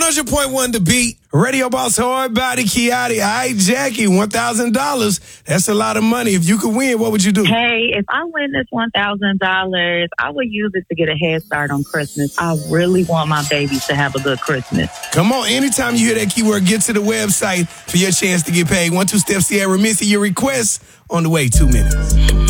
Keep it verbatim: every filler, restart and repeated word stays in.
one hundred point one The Beat. Radio Boss Hard Body Kiati. All right, Jackie, one thousand dollars. That's a lot of money. If you could win, what would you do? Hey, if I win this one thousand dollars, I would use it to get a head start on Christmas. I really want my babies to have a good Christmas. Come on, anytime you hear that keyword, get to the website for your chance to get paid. One, two step Sierra Missy, your request on the way, two minutes.